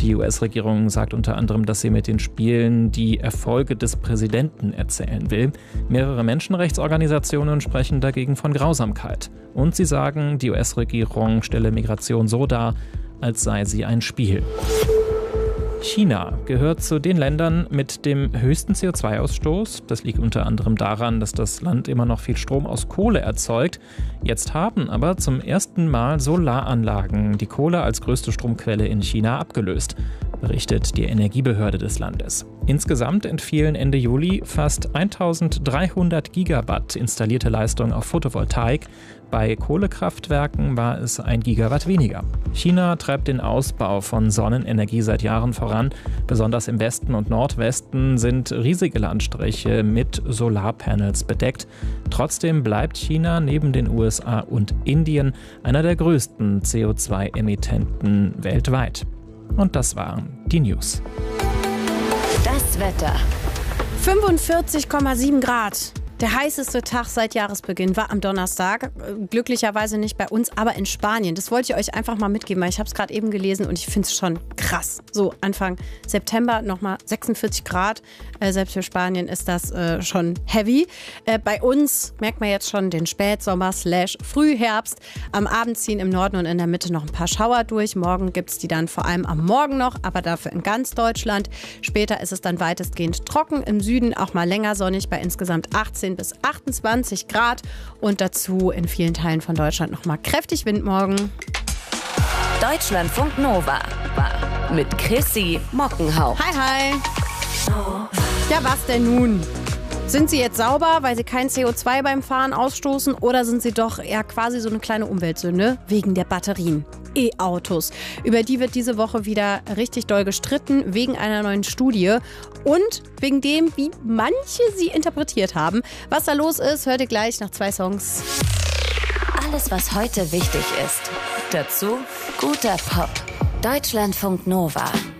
Die US-Regierung sagt unter anderem, dass sie mit den Spielen die Erfolge des Präsidenten erzählen will. Mehrere Menschenrechtsorganisationen sprechen dagegen von Grausamkeit. Und sie sagen, die US-Regierung stelle Migration so dar, als sei sie ein Spiel. China gehört zu den Ländern mit dem höchsten CO2-Ausstoß. Das liegt unter anderem daran, dass das Land immer noch viel Strom aus Kohle erzeugt. Jetzt haben aber zum ersten Mal Solaranlagen die Kohle als größte Stromquelle in China abgelöst, berichtet die Energiebehörde des Landes. Insgesamt entfielen Ende Juli fast 1300 Gigawatt installierte Leistung auf Photovoltaik. Bei Kohlekraftwerken war es 1 Gigawatt weniger. China treibt den Ausbau von Sonnenenergie seit Jahren voran. Besonders im Westen und Nordwesten sind riesige Landstriche mit Solarpanels bedeckt. Trotzdem bleibt China neben den USA und Indien einer der größten CO2-Emittenten weltweit. Und das waren die News. Das Wetter. 45,7 Grad. Der heißeste Tag seit Jahresbeginn war am Donnerstag. Glücklicherweise nicht bei uns, aber in Spanien. Das wollte ich euch einfach mal mitgeben, weil ich habe es gerade eben gelesen und ich finde es schon krass. So, Anfang September nochmal 46 Grad. Selbst für Spanien ist das schon heavy. Bei uns merkt man jetzt schon den Spätsommer / Frühherbst. Am Abend ziehen im Norden und in der Mitte noch ein paar Schauer durch. Morgen gibt es die dann vor allem am Morgen noch, aber dafür in ganz Deutschland. Später ist es dann weitestgehend trocken. Im Süden auch mal länger sonnig bei insgesamt 18 bis 28 Grad und dazu in vielen Teilen von Deutschland nochmal kräftig Wind morgen. Deutschlandfunk Nova mit Chrissy Mockenhaupt. Hi, hi. Ja, was denn nun? Sind Sie jetzt sauber, weil Sie kein CO2 beim Fahren ausstoßen, oder sind Sie doch eher quasi so eine kleine Umweltsünde wegen der Batterien? E-Autos. Über die wird diese Woche wieder richtig doll gestritten, wegen einer neuen Studie und wegen dem, wie manche sie interpretiert haben. Was da los ist, hört ihr gleich nach 2 Songs. Alles, was heute wichtig ist. Dazu guter Pop. Deutschlandfunk Nova.